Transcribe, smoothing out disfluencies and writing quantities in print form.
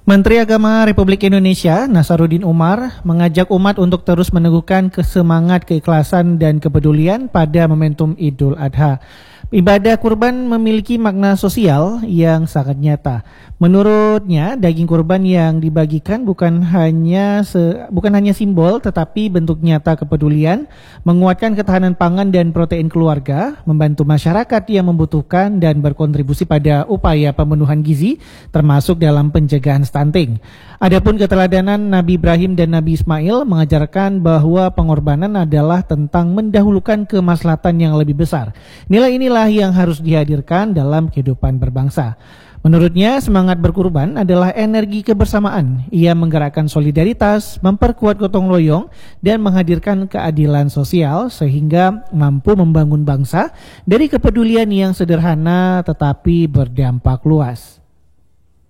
Menteri Agama Republik Indonesia Nasaruddin Umar mengajak umat untuk terus meneguhkan semangat keikhlasan dan kepedulian pada momentum Idul Adha. Ibadah kurban memiliki makna sosial yang sangat nyata. Menurutnya, daging kurban yang dibagikan bukan hanya simbol tetapi bentuk nyata kepedulian, menguatkan ketahanan pangan dan protein keluarga, membantu masyarakat yang membutuhkan dan berkontribusi pada upaya pemenuhan gizi termasuk dalam pencegahan stunting. Adapun keteladanan Nabi Ibrahim dan Nabi Ismail mengajarkan bahwa pengorbanan adalah tentang mendahulukan kemaslahatan yang lebih besar. Nilai inilah yang harus dihadirkan dalam kehidupan berbangsa. Menurutnya, semangat berkurban adalah energi kebersamaan. Ia menggerakkan solidaritas, memperkuat gotong royong, dan menghadirkan keadilan sosial sehingga mampu membangun bangsa dari kepedulian yang sederhana tetapi berdampak luas.